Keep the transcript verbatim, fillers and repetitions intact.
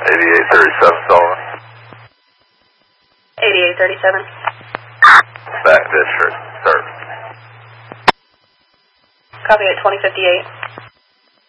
eighty-eight thirty-seven, Sullivan. eighty-eight thirty-seven. Back district, start. Copy at twenty fifty-eight.